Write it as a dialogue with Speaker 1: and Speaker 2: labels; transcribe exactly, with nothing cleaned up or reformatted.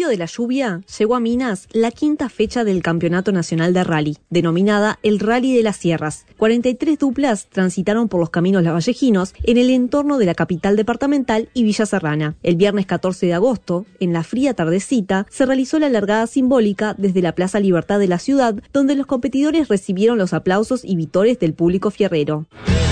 Speaker 1: de la lluvia, llegó a Minas la quinta fecha del Campeonato Nacional de Rally, denominada el Rally de las Sierras. cuarenta y tres duplas transitaron por los caminos lavallejinos en el entorno de la capital departamental y Villa Serrana. El viernes catorce de agosto, en la fría tardecita, se realizó la largada simbólica desde la Plaza Libertad de la ciudad, donde los competidores recibieron los aplausos y vítores del público fierrero.